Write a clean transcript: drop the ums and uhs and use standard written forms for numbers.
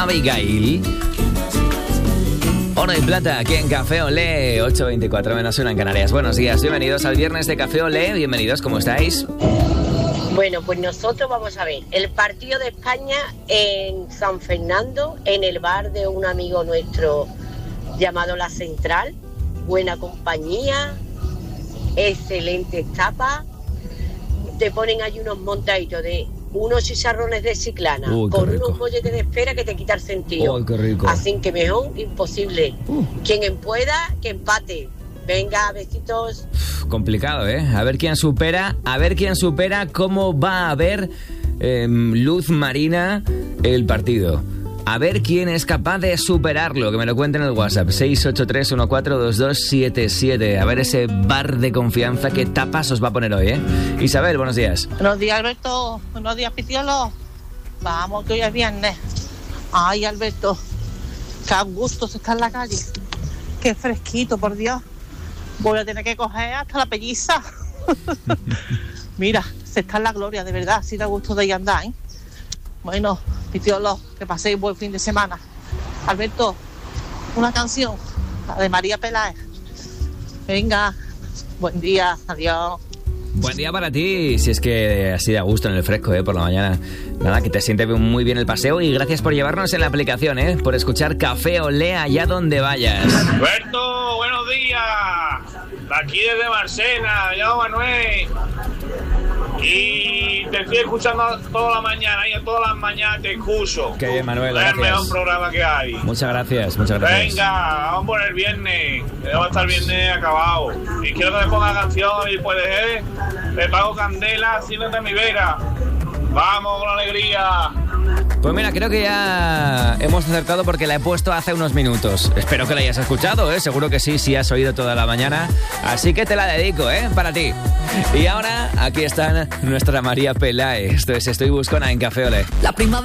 Abigail. Oro y plata aquí en Café Olé, 8:24 menos 1 en Canarias. Buenos días, bienvenidos al viernes de Café Olé. Bienvenidos, ¿cómo estáis? Bueno, pues nosotros vamos a ver el partido de España en San Fernando, en el bar de un amigo nuestro llamado La Central. Buena compañía, excelentes tapas. Te ponen ahí unos montaditos de unos chicharrones de Chiclana con unos molletes de espera que te quita el sentido. Qué rico. Así que mejor imposible. Quien pueda, que empate. Venga, besitos. Complicado, ¿eh? A ver quién supera cómo va a haber luz marina el partido. A ver quién es capaz de superarlo, que me lo cuenten en el WhatsApp, 683142277. A ver ese bar de confianza, qué tapas os va a poner hoy, ¿eh? Isabel, buenos días. Buenos días, Alberto. Buenos días, Pitiolo. Vamos, que hoy es viernes. Ay, Alberto, qué a gusto se está en la calle. Qué fresquito, por Dios. Voy a tener que coger hasta la pelliza. Mira, se está en la gloria, de verdad. Sí da gusto de ir a andar, ¿eh? Bueno, Pitiolo, que paséis buen fin de semana. Alberto, una canción, la de María Peláez. Venga, buen día, adiós. Buen día para ti, si es que así da gusto en el fresco, por la mañana. Nada, que te siente muy bien el paseo y gracias por llevarnos en la aplicación, por escuchar Café Olé allá donde vayas. Alberto, buenos días. Aquí desde Marsena, me llamo Manuel. Y te estoy escuchando toda la mañana, y a todas las mañanas te escucho. Qué bien, Manuel, es el mejor gracias. programa que hay. Muchas gracias, muchas gracias. Venga, vamos por el viernes. Debo estar el viernes acabado. Y quiero que me ponga canción y puedes, le pago candela, siéntate en mi vera. Vamos con alegría. Pues mira, creo que ya hemos acertado porque la he puesto hace unos minutos. Espero que la hayas escuchado, seguro que sí, si has oído toda la mañana. Así que te la dedico, para ti. Y ahora, aquí está nuestra María Peláez. Esto es Estoy Buscona en Café Olé. La primavera.